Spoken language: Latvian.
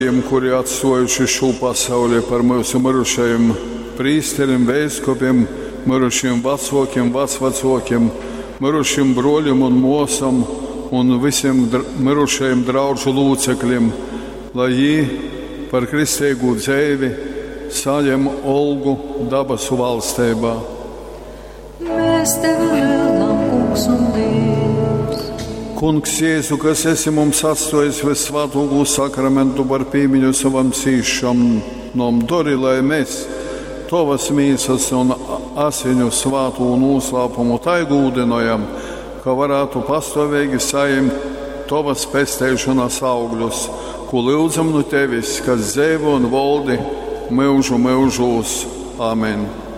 Kuri atstojuši šo pasauli, par mūsu mirušajiem prīsteriem, veiskopiem, mirušiem vecākiem, vecvecākiem, mirušiem broļiem un mosam un visiem mirušajiem draugu lūcekļiem, lai viņi par kristīgu dzīvi saņem olgu dabasu valstībā. Mēs tevi lūdzam, Kungs un Dievs. Kungs Jēzu, kas esi mums atstājis visvētāko sakramentu par piemiņu savam cīšanam, dori, lai mēs Tavas mīsas un asiņu svātu un noslēpumu tai gūdinojam, ka varētu pastāvīgi saņemt Tavas pestēšanas augļus, ko lūdzam no Tevis, kas dzīvo un valdi mūžu mūžos. Amen.